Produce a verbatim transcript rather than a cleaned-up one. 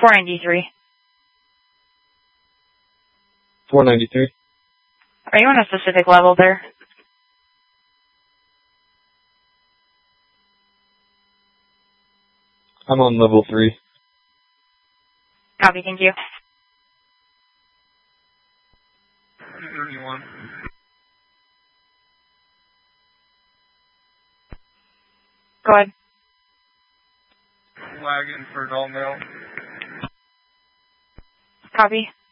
four ninety-three. four ninety-three. Are you on a specific level there? I'm on level three. Copy, thank you. thirty-one. Go ahead. Wagon for Doll Mill. Copy.